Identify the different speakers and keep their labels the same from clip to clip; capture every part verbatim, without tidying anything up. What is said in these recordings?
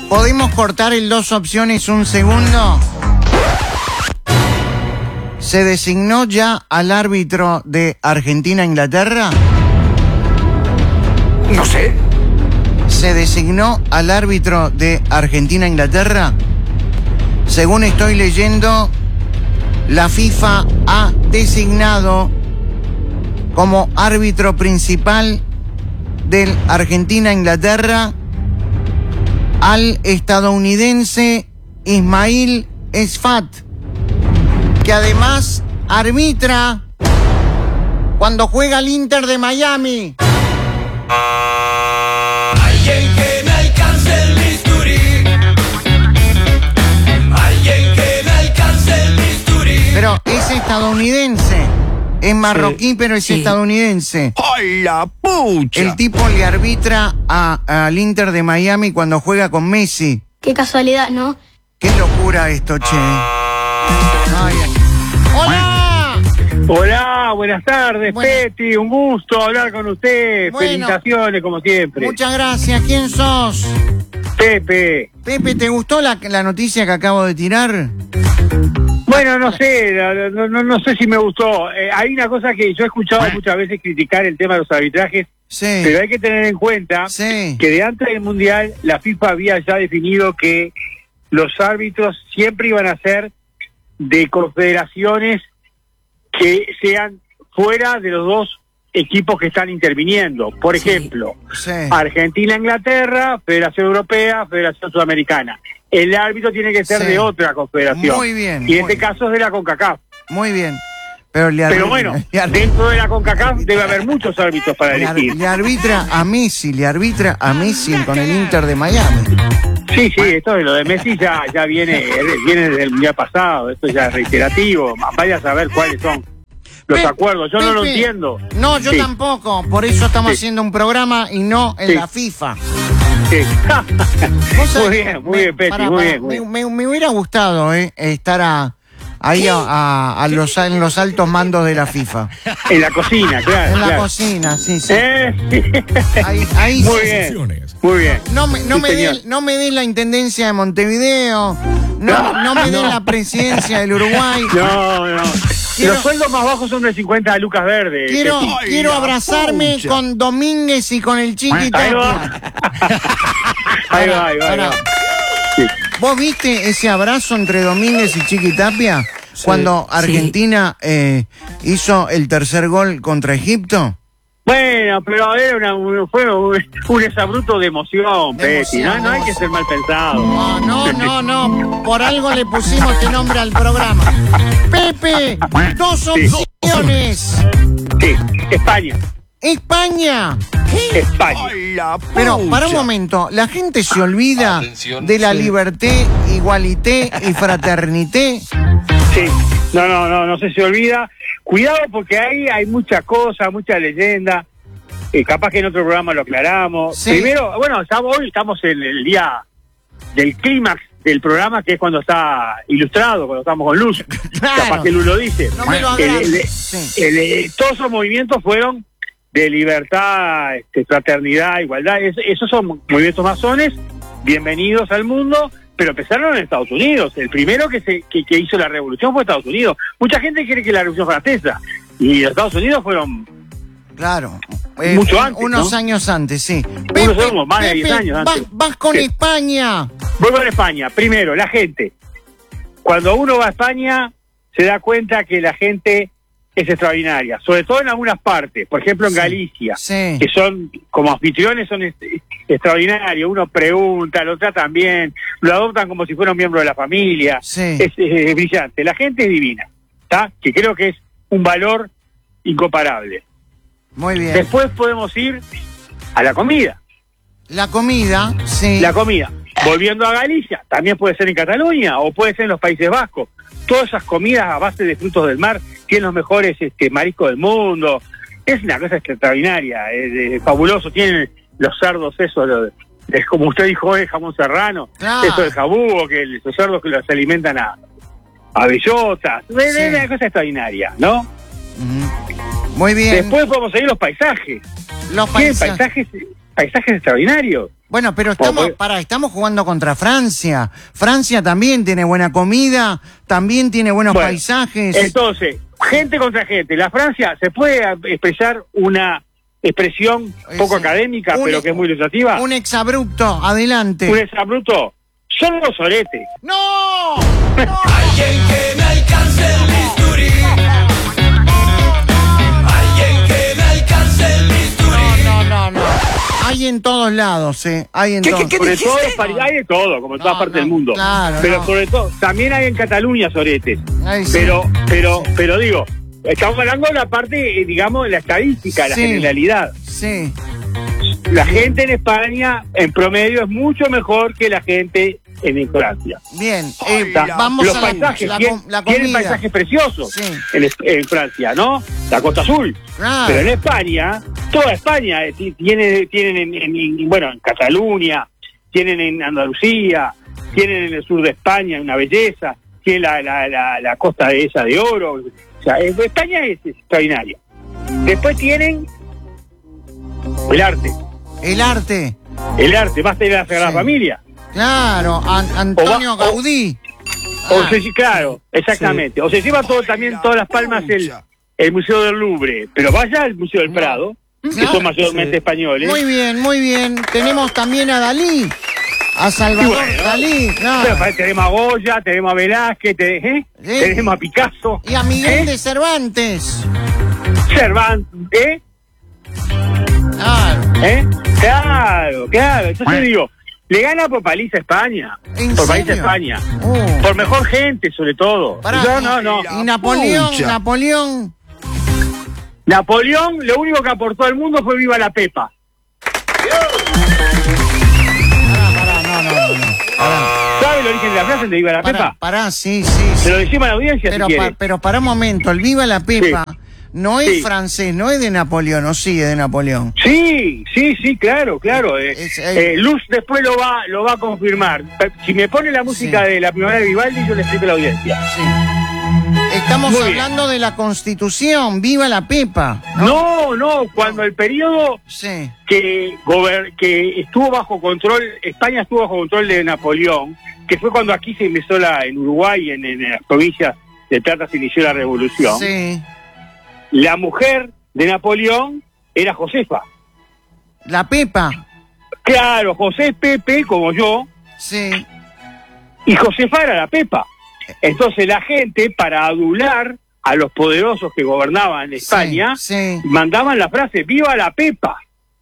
Speaker 1: ¿Podemos cortar el dos opciones un segundo? ¿Se designó ya al árbitro de Argentina-Inglaterra?
Speaker 2: No sé.
Speaker 1: ¿Se designó al árbitro de Argentina-Inglaterra? Según estoy leyendo, la FIFA ha designado como árbitro principal del Argentina-Inglaterra al estadounidense Ismail Esfat, que además arbitra cuando juega el Inter de Miami.
Speaker 3: Alguien que me alcance el bisturí. Alguien que me alcance el bisturí.
Speaker 1: Pero es estadounidense. Es marroquí, sí, pero es sí. estadounidense.
Speaker 2: ¡Ay, la pucha!
Speaker 1: El tipo le arbitra a, al Inter de Miami cuando juega con Messi.
Speaker 4: Qué casualidad, ¿no?
Speaker 1: Qué locura esto, che. Ay, ay. ¡Hola!
Speaker 5: Hola, buenas tardes,
Speaker 1: Bueno.
Speaker 5: Peti. Un gusto hablar con usted.
Speaker 1: Bueno.
Speaker 5: Felicitaciones, como siempre.
Speaker 1: Muchas gracias. ¿Quién sos?
Speaker 5: Pepe.
Speaker 1: Pepe, ¿te gustó la, la noticia que acabo de tirar?
Speaker 5: Bueno, no sé, no, no, no sé si me gustó. Eh, hay una cosa que yo he escuchado muchas veces criticar el tema de los arbitrajes,
Speaker 1: Sí.
Speaker 5: pero hay que tener en cuenta
Speaker 1: Sí.
Speaker 5: que de antes del Mundial la FIFA había ya definido que los árbitros siempre iban a ser de confederaciones que sean fuera de los dos equipos que están interviniendo. Por
Speaker 1: Sí.
Speaker 5: ejemplo,
Speaker 1: Sí.
Speaker 5: Argentina-Inglaterra, Federación Europea, Federación Sudamericana. El árbitro tiene que ser
Speaker 1: Sí.
Speaker 5: de otra confederación.
Speaker 1: Muy bien.
Speaker 5: Y en
Speaker 1: muy
Speaker 5: este caso es de la CONCACAF.
Speaker 1: Muy bien. Pero, le
Speaker 5: Pero
Speaker 1: arbitra-
Speaker 5: bueno,
Speaker 1: le arbitra-
Speaker 5: dentro de la CONCACAF debe haber muchos árbitros para
Speaker 1: le ar-
Speaker 5: elegir.
Speaker 1: le arbitra a Messi, le arbitra a Messi con el Inter de Miami.
Speaker 5: Sí, sí, esto de lo de Messi ya, ya viene, viene desde el Mundial pasado. Esto ya es reiterativo. Vaya a saber cuáles son los
Speaker 1: Pe-
Speaker 5: acuerdos. Yo no lo
Speaker 1: Pepe.
Speaker 5: entiendo.
Speaker 1: No, yo
Speaker 5: Sí.
Speaker 1: tampoco. Por eso estamos
Speaker 5: Sí.
Speaker 1: haciendo un programa y no en
Speaker 5: Sí.
Speaker 1: la FIFA.
Speaker 5: Sí.
Speaker 1: ¿Vos sabés
Speaker 5: Muy
Speaker 1: que
Speaker 5: bien, muy
Speaker 1: me-
Speaker 5: bien, Peti,
Speaker 1: pará,
Speaker 5: muy
Speaker 1: pará,
Speaker 5: bien. muy
Speaker 1: me,
Speaker 5: bien.
Speaker 1: me- me hubiera gustado eh, estar a, ahí a, a- a los, en los altos mandos de la FIFA.
Speaker 5: En la cocina, claro.
Speaker 1: En la
Speaker 5: claro.
Speaker 1: cocina, sí, sí.
Speaker 5: Eh, sí.
Speaker 1: Ahí, ahí
Speaker 5: Muy
Speaker 1: sí.
Speaker 5: bien, muy bien.
Speaker 1: No me, no
Speaker 5: Sí,
Speaker 1: me
Speaker 5: señor.
Speaker 1: des no me des la intendencia de Montevideo, no, no me des la presidencia del Uruguay.
Speaker 5: No, no.
Speaker 1: Quiero-
Speaker 5: Los sueldos más bajos son de cincuenta lucas verdes.
Speaker 1: Quiero,
Speaker 5: Peti.
Speaker 1: quiero abrazarme
Speaker 2: pucha.
Speaker 1: con Domínguez y con el Chiqui
Speaker 5: Ahí
Speaker 1: Tapia.
Speaker 5: va. Ahí va, ahí va, ahí
Speaker 1: Pará.
Speaker 5: va. Sí.
Speaker 1: ¿Vos viste ese abrazo entre Domínguez y Chiqui Tapia cuando Argentina eh, hizo el tercer gol contra Egipto?
Speaker 5: Bueno, pero era una, un- fue un, un exabruto de emoción,
Speaker 1: De
Speaker 5: Peti.
Speaker 1: emoción.
Speaker 5: No, no hay que ser mal pensado.
Speaker 1: No, no, no, no. Por algo le pusimos este nombre al programa. Pepe, dos
Speaker 5: Sí.
Speaker 1: opciones.
Speaker 5: Sí, España.
Speaker 1: España.
Speaker 5: España.
Speaker 2: ¡Ay, la pucha!
Speaker 1: Pero, para un momento, la gente se olvida
Speaker 3: Atención.
Speaker 1: de la liberté, igualité y fraternité.
Speaker 5: Sí. No, no, no, no se se olvida. Cuidado porque ahí hay mucha cosa, mucha leyenda. Eh, capaz que en otro programa lo aclaramos.
Speaker 1: Sí.
Speaker 5: Primero, bueno, estamos, hoy estamos en el día del clímax del programa, que es cuando está ilustrado, cuando estamos con Luz.
Speaker 1: Claro.
Speaker 5: Capaz que Luz lo dice.
Speaker 1: No me lo
Speaker 5: El-
Speaker 1: hagas.
Speaker 5: el-
Speaker 1: Sí.
Speaker 5: el- eh, todos esos movimientos fueron de libertad, este, fraternidad, igualdad. Es- esos son movimientos masones, bienvenidos al mundo, pero empezaron en Estados Unidos. El primero que, se, que, que hizo la revolución fue Estados Unidos. Mucha gente cree que la revolución francesa, y los Estados Unidos fueron
Speaker 1: Claro.
Speaker 5: Mucho antes,
Speaker 1: Unos
Speaker 5: ¿no?
Speaker 1: años antes, sí.
Speaker 5: Unos somos más de diez años
Speaker 1: vas,
Speaker 5: antes.
Speaker 1: vas con
Speaker 5: Sí.
Speaker 1: España.
Speaker 5: Vuelvo a España. Primero, la gente. Cuando uno va a España, se da cuenta que la gente es extraordinaria, sobre todo en algunas partes, por ejemplo en
Speaker 1: Sí.
Speaker 5: Galicia,
Speaker 1: Sí.
Speaker 5: que son, como anfitriones, son est- extraordinarios. Uno pregunta, lo tratan bien, lo adoptan como si fuera un miembro de la familia.
Speaker 1: Sí.
Speaker 5: Es, es brillante. La gente es divina, ¿está? Que creo que es un valor incomparable.
Speaker 1: Muy bien.
Speaker 5: Después podemos ir a la comida.
Speaker 1: La comida, sí.
Speaker 5: La comida. Volviendo a Galicia, también puede ser en Cataluña o puede ser en los Países Vascos. Todas esas comidas a base de frutos del mar tienen los mejores este, mariscos del mundo. Es una cosa extraordinaria, es, es fabuloso. Tienen los cerdos esos, lo- es como usted dijo, el jamón serrano,
Speaker 1: Claro.
Speaker 5: eso del jabugo, que esos cerdos que los alimentan a, a bellotas. Es
Speaker 1: Sí.
Speaker 5: una cosa extraordinaria, ¿no?
Speaker 1: Ujú. Muy bien.
Speaker 5: Después podemos seguir los paisajes.
Speaker 1: Los
Speaker 5: Tienen
Speaker 1: paisajes.
Speaker 5: paisajes, paisajes extraordinarios.
Speaker 1: Bueno, pero estamos,
Speaker 5: Como-
Speaker 1: para, estamos jugando contra Francia. Francia también tiene buena comida, también tiene buenos
Speaker 5: Bueno,
Speaker 1: paisajes.
Speaker 5: Entonces, gente contra gente. La Francia, ¿se puede expresar una expresión poco
Speaker 1: Ese-
Speaker 5: académica,
Speaker 1: un-
Speaker 5: pero que es muy ilustrativa?
Speaker 1: Un exabrupto, adelante.
Speaker 5: Un exabrupto. Son los oretes.
Speaker 1: ¡No! ¡No!
Speaker 3: Alguien que me alcance el bisturí. Alguien que me alcance el bisturí.
Speaker 1: No, no, no. Hay en todos lados, ¿eh? Hay en
Speaker 2: ¿Qué,
Speaker 1: todos.
Speaker 2: qué, qué?
Speaker 5: Sobre
Speaker 2: dijiste?
Speaker 5: todo, pari- hay de todo, como en
Speaker 1: No,
Speaker 5: todas partes
Speaker 1: no,
Speaker 5: del mundo.
Speaker 1: claro,
Speaker 5: pero
Speaker 1: no.
Speaker 5: sobre todo, también hay en Cataluña soretes.
Speaker 1: Ay, sí.
Speaker 5: Pero, pero, pero digo, estamos hablando de la parte, eh, digamos, de la estadística, la
Speaker 1: Sí.
Speaker 5: generalidad.
Speaker 1: Sí.
Speaker 5: La gente en España, en promedio, es mucho mejor que la gente en Francia.
Speaker 1: Bien, eh,
Speaker 2: Ay, la-
Speaker 1: vamos
Speaker 5: Los
Speaker 1: a
Speaker 5: paisajes,
Speaker 1: la,
Speaker 5: tienen,
Speaker 1: com- la
Speaker 5: tienen
Speaker 1: comida.
Speaker 5: paisajes preciosos
Speaker 1: Sí.
Speaker 5: en, es- en Francia, ¿no? La Costa Azul.
Speaker 1: Claro.
Speaker 5: Pero en España, toda España eh, ti- tiene, tienen, en, en- en- bueno, en Cataluña, tienen en Andalucía, tienen en el sur de España una belleza, tienen la, la, la, la costa de esa de oro. O sea, eh, España es extraordinaria. Después tienen el arte,
Speaker 1: El arte.
Speaker 5: el arte, más de la Sagrada
Speaker 1: Sí.
Speaker 5: Familia.
Speaker 1: Claro, An- Antonio
Speaker 5: O va- o-
Speaker 1: Gaudí.
Speaker 5: O
Speaker 1: Ah,
Speaker 5: se, claro, exactamente. O se lleva todo también, todas las palmas, el, el Museo del Louvre. Pero vaya al Museo del Prado, que
Speaker 1: Claro.
Speaker 5: son mayormente españoles.
Speaker 1: Muy bien, muy bien. Tenemos también a Dalí. A Salvador
Speaker 5: Y bueno,
Speaker 1: Dalí. claro.
Speaker 5: Pero, pa- tenemos a Goya, tenemos a Velázquez, te- ¿eh?
Speaker 1: Sí.
Speaker 5: tenemos a Picasso,
Speaker 1: Y a Miguel
Speaker 5: ¿eh?
Speaker 1: de Cervantes.
Speaker 5: Cervantes, ¿eh?
Speaker 1: Claro.
Speaker 5: ¿eh? Claro, claro. Entonces digo, le gana por paliza a España.
Speaker 1: ¿En
Speaker 5: Por paliza a
Speaker 1: serio?
Speaker 5: España.
Speaker 1: Uh.
Speaker 5: Por mejor gente, sobre todo.
Speaker 1: Pará,
Speaker 5: no, no, no.
Speaker 1: Y Napoleón,
Speaker 2: Pucha.
Speaker 1: Napoleón.
Speaker 5: Napoleón, lo único que aportó al mundo fue Viva la Pepa.
Speaker 1: Pará, pará, no, no, no. no.
Speaker 5: ¿Sabe el origen de la frase de Viva la
Speaker 1: Pará,
Speaker 5: Pepa?
Speaker 1: pará, sí, sí. sí.
Speaker 5: Se lo decimos a la audiencia
Speaker 1: Pero,
Speaker 5: si
Speaker 1: pa-
Speaker 5: quiere.
Speaker 1: pero para un momento, el Viva la Pepa no es
Speaker 5: Sí.
Speaker 1: francés, no es de Napoleón, o sí es de Napoleón.
Speaker 5: Sí, sí, sí, claro, claro. Eh,
Speaker 1: Es- eh,
Speaker 5: eh, Luz después lo va, lo va a confirmar. Pe- Si me pone la música
Speaker 1: Sí.
Speaker 5: de la primavera de Vivaldi, yo le explico a la audiencia.
Speaker 1: Sí. Estamos
Speaker 5: Muy bien.
Speaker 1: hablando de la Constitución, Viva la Pepa.
Speaker 5: No, no, cuando el periodo
Speaker 1: Sí,
Speaker 5: que, gober- que estuvo bajo control, España estuvo bajo control de Napoleón, que fue cuando aquí se empezó la, en Uruguay, en, en las provincias de Plata se inició la revolución.
Speaker 1: sí.
Speaker 5: La mujer de Napoleón era Josefa.
Speaker 1: La Pepa,
Speaker 5: Claro, José Pepe, como yo,
Speaker 1: sí.
Speaker 5: y Josefa era la Pepa. Entonces la gente, para adular a los poderosos que gobernaban España,
Speaker 1: Sí, sí.
Speaker 5: mandaban la frase, ¡viva la Pepa!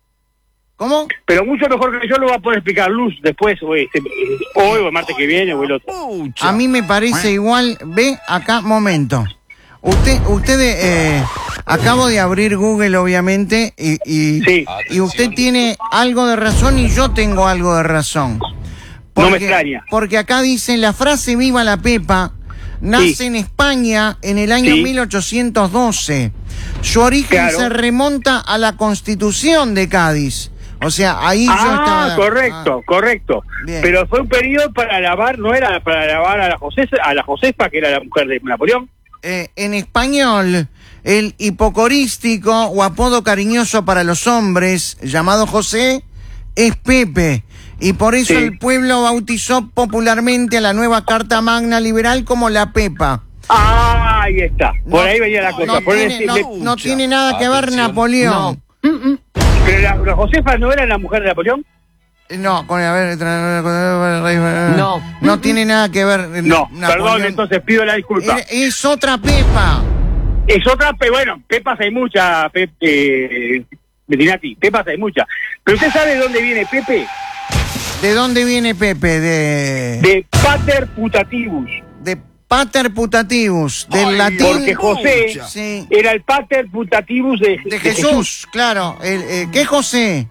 Speaker 1: ¿Cómo?
Speaker 5: Pero mucho mejor que yo lo va a poder explicar Luz después, o este, hoy o el martes que viene o el otro.
Speaker 2: Pucha.
Speaker 1: A mí me parece igual. Ve acá, momento. Usted, usted, eh, acabo de abrir Google, obviamente, y, y,
Speaker 5: Sí.
Speaker 1: y usted tiene algo de razón y yo tengo algo de razón.
Speaker 5: No me extraña.
Speaker 1: Porque acá dice la frase Viva la Pepa nace
Speaker 5: Sí.
Speaker 1: en España en el año
Speaker 5: Sí.
Speaker 1: mil ochocientos doce. Su origen
Speaker 5: Claro.
Speaker 1: se remonta a la Constitución de Cádiz. O sea, ahí yo
Speaker 5: Ah,
Speaker 1: estaba...
Speaker 5: correcto, correcto.
Speaker 1: Bien.
Speaker 5: Pero fue un periodo para alabar, no era para alabar a la Josefa, a la Josefa, que era la mujer de Napoleón.
Speaker 1: Eh, en español, el hipocorístico o apodo cariñoso para los hombres, llamado José, es Pepe. Y por eso
Speaker 5: Sí.
Speaker 1: el pueblo bautizó popularmente a la nueva Carta Magna Liberal como la Pepa.
Speaker 5: Ah, ahí está. Por
Speaker 1: No-
Speaker 5: ahí venía la cosa.
Speaker 1: No,
Speaker 5: Por
Speaker 1: tiene,
Speaker 5: ese-
Speaker 1: no-
Speaker 5: le-
Speaker 1: no tiene nada que ver
Speaker 2: Atención.
Speaker 1: Napoleón.
Speaker 5: Pero la, la Josefa no era la mujer de Napoleón.
Speaker 1: Eh, No, con a ver, tra- no, no tiene nada que ver. eh,
Speaker 5: No,
Speaker 1: Napoleón.
Speaker 5: perdón, entonces pido la disculpa.
Speaker 1: Es, es otra Pepa.
Speaker 5: Es otra, pe- bueno, Pepas hay muchas, Pe- eh, Bettinati, Pepas hay muchas. Pero usted sabe de dónde viene Pepe?
Speaker 1: ¿De dónde viene Pepe? De,
Speaker 5: De Pater Putativus.
Speaker 1: de Pater Putativus, del
Speaker 2: Ay,
Speaker 1: latín.
Speaker 5: Porque José
Speaker 2: Pucha.
Speaker 1: Sí.
Speaker 5: era el Pater Putativus de,
Speaker 1: De Jesús, claro. El, eh, ¿Qué José?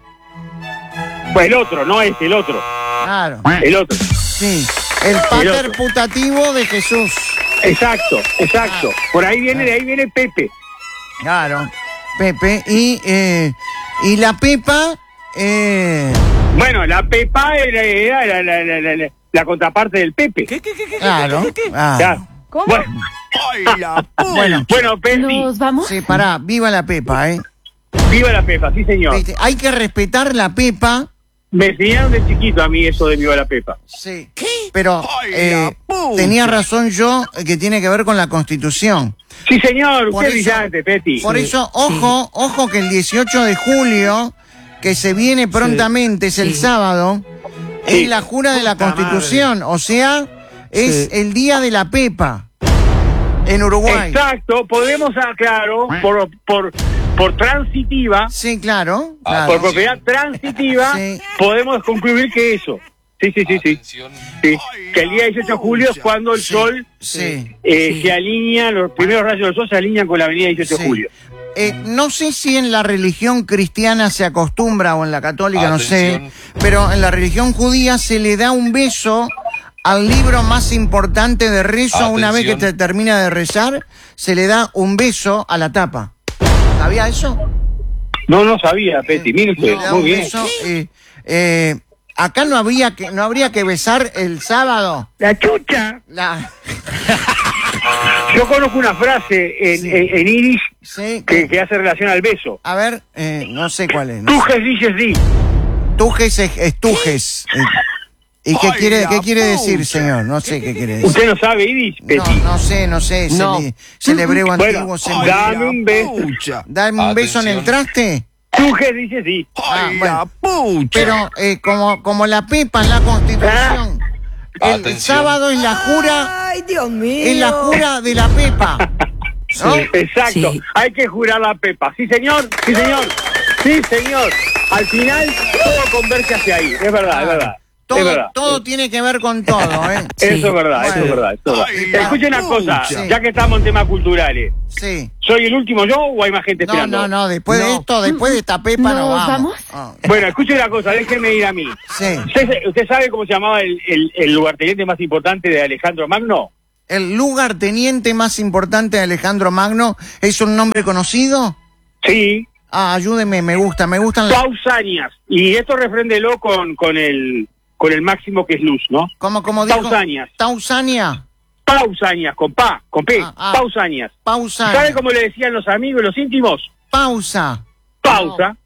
Speaker 5: Pues el otro, no este, el otro.
Speaker 1: Claro.
Speaker 5: El otro.
Speaker 1: Sí. El pater
Speaker 5: otro.
Speaker 1: putativo de Jesús.
Speaker 5: Exacto, exacto. Por ahí viene, de ahí viene Pepe.
Speaker 1: Claro. Pepe. Y, eh, y la Pepa. Eh,
Speaker 5: Bueno, la Pepa era, era la, la, la, la, la- la contraparte del Pepe.
Speaker 2: ¿Qué, qué, qué, qué,
Speaker 1: claro.
Speaker 2: qué, qué, qué?
Speaker 1: Ah.
Speaker 5: Claro.
Speaker 4: ¿Cómo?
Speaker 5: Bueno,
Speaker 2: Ay, la pucha.
Speaker 1: Bueno,
Speaker 5: bueno, Pepi,
Speaker 4: ¿Nos vamos?
Speaker 1: sí, pará. Viva la Pepa, ¿eh?
Speaker 5: viva la Pepa, sí señor.
Speaker 1: Viste, hay que respetar la Pepa
Speaker 5: me enseñaron de chiquito a mí eso de mi la Pepa.
Speaker 1: Sí. Pero
Speaker 2: Ay,
Speaker 1: eh,
Speaker 2: la pucha.
Speaker 1: tenía razón yo, eh, que tiene que ver con la Constitución.
Speaker 5: Sí, señor,
Speaker 1: Por
Speaker 5: usted es
Speaker 1: eso-
Speaker 5: brillante, Peti.
Speaker 1: Por eso, ojo, ojo que el dieciocho de julio, que se viene prontamente, es el sábado,
Speaker 5: Sí.
Speaker 1: es la jura de la
Speaker 2: Puta
Speaker 1: Constitución, o sea, es el día de la Pepa en Uruguay.
Speaker 5: Exacto, podemos, ah, claro, por, por, por transitiva,
Speaker 1: Sí, claro.
Speaker 2: Ah,
Speaker 1: claro.
Speaker 5: por propiedad transitiva,
Speaker 1: Sí.
Speaker 5: podemos concluir que eso. Sí, sí, sí, sí. Sí, que el día dieciocho de julio es cuando el sol
Speaker 1: Sí.
Speaker 5: eh, se alinea, los primeros rayos del sol se alinean con la avenida dieciocho
Speaker 1: Sí.
Speaker 5: de julio.
Speaker 1: Eh, no sé si en la religión cristiana se acostumbra o en la católica, no sé,
Speaker 2: Atención.
Speaker 1: pero en la religión judía se le da un beso al libro más importante de rezo. Una vez que
Speaker 2: Atención.
Speaker 1: te termina de rezar, se le da un beso a la tapa. ¿Sabía eso?
Speaker 5: No, no sabía, Peti, mire usted,
Speaker 1: Se le da
Speaker 5: muy
Speaker 1: un
Speaker 5: bien.
Speaker 1: beso, eh, eh, acá no habría que no habría que besar el sábado.
Speaker 5: La chucha.
Speaker 1: La,
Speaker 5: Yo conozco una frase en,
Speaker 1: Sí.
Speaker 5: en, en Irish
Speaker 1: sí,
Speaker 5: que, que hace relación al beso.
Speaker 1: a ver, eh, no sé cuál es. no
Speaker 5: Tú
Speaker 1: sé.
Speaker 5: que dices sí.
Speaker 1: Tujes es, es tujes. Eh, ¿Y qué
Speaker 2: Ay,
Speaker 1: quiere,
Speaker 2: la
Speaker 1: qué quiere decir,
Speaker 2: pucha.
Speaker 1: señor? No sé qué quiere decir.
Speaker 5: ¿Usted no sabe Irish,
Speaker 1: No,
Speaker 5: Peti?
Speaker 1: no sé, no sé. Es
Speaker 4: No.
Speaker 1: el, es el hebreo
Speaker 5: Bueno,
Speaker 1: antiguo. Se me-
Speaker 5: dame un beso.
Speaker 2: Pucha.
Speaker 1: Dame un beso en el
Speaker 2: Atención.
Speaker 1: traste.
Speaker 5: Tú que dices sí.
Speaker 1: Ah,
Speaker 2: Ay,
Speaker 1: bueno.
Speaker 2: la pucha.
Speaker 1: Pero eh, como, como la Pepa en la Constitución, el
Speaker 2: Atención.
Speaker 1: sábado es la jura,
Speaker 4: Ay, Dios mío.
Speaker 1: es la jura de la Pepa. ¿No?
Speaker 5: Exacto.
Speaker 4: Sí.
Speaker 5: Hay que jurar la Pepa. Sí, señor. Sí, señor. Sí, señor. Al final todo converge hacia ahí. Es verdad, es verdad.
Speaker 1: Todo,
Speaker 5: es verdad.
Speaker 1: todo tiene que ver con todo, ¿eh?
Speaker 5: Eso es verdad, eso
Speaker 1: Bueno.
Speaker 5: es verdad. Eso es verdad.
Speaker 2: Ay, la
Speaker 5: Escuche una cosa,
Speaker 1: pucha.
Speaker 5: ya que estamos en temas culturales.
Speaker 1: Sí.
Speaker 5: ¿Soy el último yo o hay más gente
Speaker 1: No,
Speaker 5: esperando?
Speaker 1: no, no, después de
Speaker 4: No.
Speaker 1: esto, después de esta Pepa no
Speaker 6: ¿Nos
Speaker 1: vamos.
Speaker 6: vamos?
Speaker 1: Ah,
Speaker 5: Bueno, escuche una cosa, déjeme ir a mí.
Speaker 1: sí.
Speaker 5: ¿Usted, usted sabe cómo se llamaba el, el, el lugarteniente más importante de Alejandro Magno?
Speaker 1: ¿El lugarteniente más importante de Alejandro Magno es un nombre conocido?
Speaker 5: Sí,
Speaker 1: Ah, ayúdeme, me gusta, me gustan las...
Speaker 5: Pausanias. Y esto refréndelo con, con el con el máximo que es luz, ¿no?
Speaker 1: ¿Cómo, cómo dijo?
Speaker 5: Pausanias.
Speaker 1: Pausania.
Speaker 5: Pausanias, con pa, con p,
Speaker 1: Ah, ah.
Speaker 5: Pausanias.
Speaker 1: Pausania.
Speaker 5: ¿Sabe cómo le decían los amigos, los íntimos?
Speaker 1: Pausa.
Speaker 5: Pausa.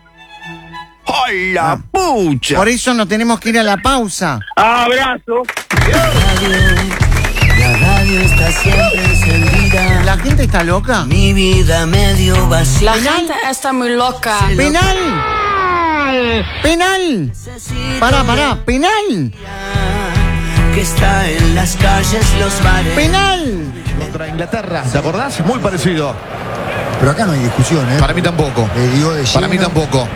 Speaker 2: Ay, la
Speaker 1: Ah.
Speaker 2: pucha.
Speaker 1: Por eso no tenemos que ir a la pausa.
Speaker 5: Abrazo.
Speaker 3: La radio está siempre encendida.
Speaker 1: ¿La gente está loca?
Speaker 3: Mi vida medio vacía.
Speaker 6: La gente está muy loca.
Speaker 1: ¡Penal! ¡Penal! Pará, pará, penal.
Speaker 3: Que está en las calles, los bares.
Speaker 1: ¡Penal!
Speaker 7: Contra Inglaterra, ¿te acordás? Muy parecido.
Speaker 8: Pero acá no hay discusión, ¿eh?
Speaker 7: Para mí tampoco.
Speaker 8: Le dio de
Speaker 7: Para mí
Speaker 8: lleno.
Speaker 7: tampoco.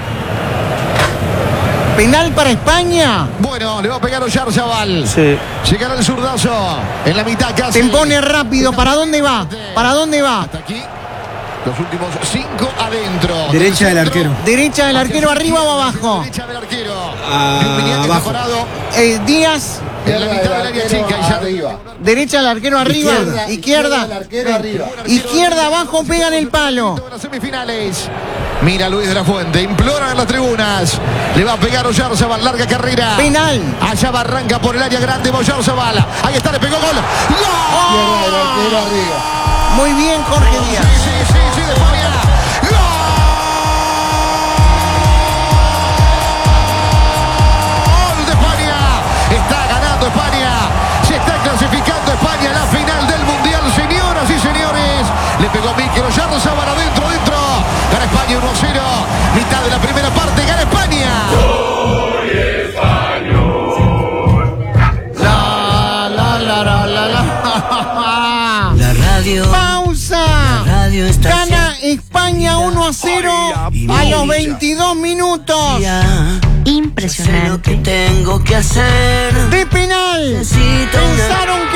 Speaker 1: ¿Penal para España?
Speaker 7: Bueno, le va a pegar Oyarzabal.
Speaker 4: Sí.
Speaker 7: Llegará el zurdazo. En la mitad casi.
Speaker 1: Se impone rápido. ¿Para dónde va? ¿Para dónde va?
Speaker 7: Hasta aquí. Los últimos cinco adentro.
Speaker 4: Derecha del
Speaker 7: centro.
Speaker 4: arquero.
Speaker 1: ¿Derecha del arquero arriba o abajo?
Speaker 7: Derecha del arquero.
Speaker 4: Ah,
Speaker 7: Lumbiniak está
Speaker 4: abajo.
Speaker 7: parado
Speaker 1: Eh, Díaz.
Speaker 7: en la mitad del área chica. Y ya
Speaker 8: arriba.
Speaker 1: Derecha del arquero arriba.
Speaker 8: Izquierda,
Speaker 1: Izquierda.
Speaker 8: izquierda del arquero arriba.
Speaker 1: Izquierda abajo, pegan el palo.
Speaker 7: De las semifinales. Mira Luis de la Fuente. Imploran en las tribunas. Le va a pegar Oyarzabal. Larga carrera.
Speaker 1: Penal.
Speaker 7: Allá va, arranca por el área grande Oyarzabal. Ahí está, le pegó gol. ¡Gol!
Speaker 8: Izquierda del arquero arriba.
Speaker 1: Muy bien, Jorge Díaz.
Speaker 7: Sí, sí, sí, sí, de España. ¡Gol de España! Está ganando España. Se está clasificando España a la final del Mundial, señoras y señores. Le pegó Mikel Oyarzabal adentro, dentro. Gana España uno a cero. Mitad de la primera parte, gana España.
Speaker 1: La, la, la, la, la, la.
Speaker 3: La radio.
Speaker 1: Pausa.
Speaker 3: La radio está
Speaker 1: Gana España uno a cero a los veintidós minutos.
Speaker 3: ya. Sé lo que
Speaker 6: Impresionante.
Speaker 3: tengo que hacer.
Speaker 1: De penal.
Speaker 3: Necesito una-
Speaker 1: Pensaron